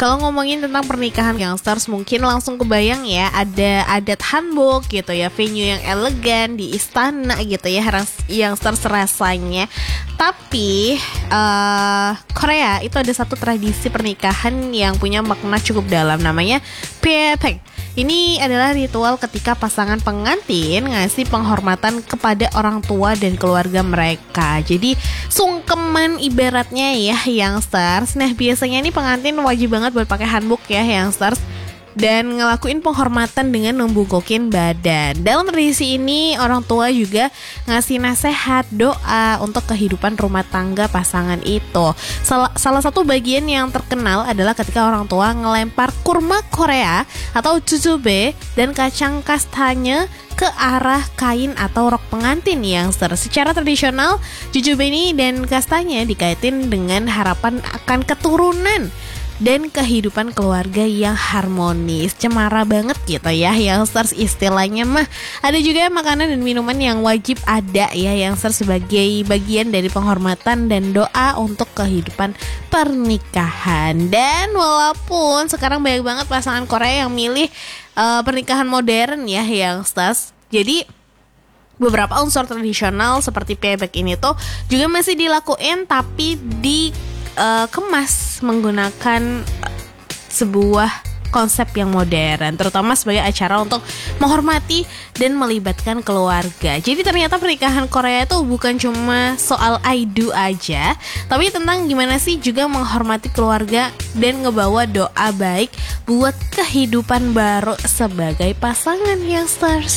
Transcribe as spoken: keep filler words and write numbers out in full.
Kalau ngomongin tentang pernikahan youngsters, mungkin langsung kebayang ya ada adat hanbok gitu ya, venue yang elegan di istana gitu ya, youngsters rasanya. Tapi uh, Korea itu ada satu tradisi pernikahan yang punya makna cukup dalam, namanya Pyebaek. Ini adalah ritual ketika pasangan pengantin ngasih penghormatan kepada orang tua dan keluarga mereka. Jadi sungkeman ibaratnya ya youngsters. Nah biasanya ini pengantin wajib banget buat pakai hanbok ya youngsters, dan ngelakuin penghormatan dengan membungkukin badan. Dalam tradisi ini orang tua juga ngasih nasihat, doa untuk kehidupan rumah tangga pasangan itu. Salah, salah satu bagian yang terkenal adalah ketika orang tua ngelempar kurma Korea atau jujube dan kacang kastanye ke arah kain atau rok pengantin yang secara tradisional. Jujube ini dan kastanye dikaitin dengan harapan akan keturunan dan kehidupan keluarga yang harmonis. Cemara banget gitu ya youngsters istilahnya mah. Ada juga makanan dan minuman yang wajib ada ya youngsters sebagai bagian dari penghormatan dan doa untuk kehidupan pernikahan. Dan walaupun sekarang banyak banget pasangan Korea yang milih uh, pernikahan modern ya youngsters, jadi beberapa unsur tradisional seperti Pyebaek ini tuh juga masih dilakuin, tapi di Uh, kemas menggunakan uh, sebuah konsep yang modern, terutama sebagai acara untuk menghormati dan melibatkan keluarga. Jadi ternyata pernikahan Korea itu bukan cuma soal I do aja, tapi tentang gimana sih juga menghormati keluarga dan ngebawa doa baik buat kehidupan baru sebagai pasangan youngsters.